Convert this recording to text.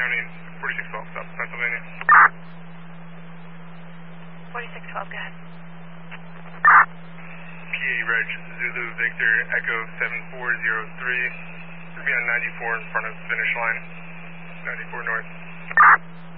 County, 4612 South Pennsylvania. 4612, go ahead. PA Reg Zulu Victor Echo 7403. Should be on 94 in front of finish line. 94 north.